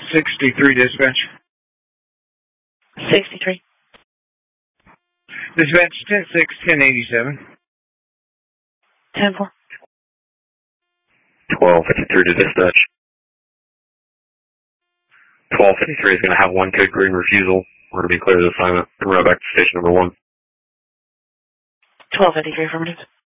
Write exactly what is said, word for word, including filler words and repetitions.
sixty-three, dispatch. sixty-three. Dispatch, ten six, ten eighty-seven. ten four. twelve fifty-three to dispatch. twelve fifty-three is going to have one code green refusal. We're going to be clear of the assignment and route back to station number one. twelve fifty-three, affirmative.